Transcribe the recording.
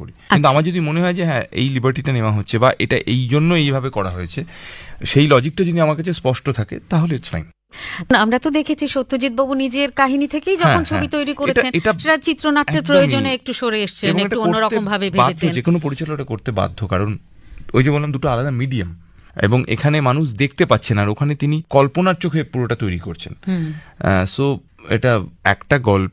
করি। কিন্তু আমার যদি মনে হয় যে হ্যাঁ এই লিবার্টিটা নেওয়া হচ্ছে বা এটা এই জন্য এইভাবে করা হয়েছে, সেই লজিকটা যদি আমার কাছে স্পষ্ট থাকে তাহলে ইটস ফাইন। আমরা তো দেখেছি সত্যজিৎ বাবু নিজের কাহিনী থেকেই যখন ছবি তৈরি করেছেন সেটা চিত্রনাট্যের প্রয়োজনে একটু সরে এসেছেন, একটু অন্যরকম ভাবে ভেবেছেন। যে কোনো পরিচালক করতে বাধ্য, কারণ ওই যে বললাম দুটো আলাদা মিডিয়াম, এবং এখানে মানুষ দেখতে পাচ্ছেন আর ওখানে তিনি কল্পনার চোখে পুরোটা তৈরি করছেন। সো এটা একটা গল্প